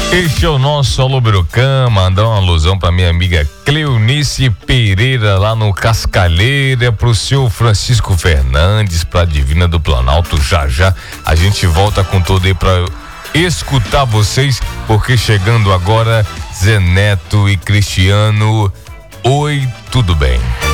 Este é o nosso Alô Birucã, mandar uma alusão pra minha amiga Cleonice Pereira lá no Cascalheira, pro seu Francisco Fernandes, pra Divina do Planalto. Já a gente volta com tudo aí pra escutar vocês, porque chegando agora Zé Neto e Cristiano. Oi, tudo bem?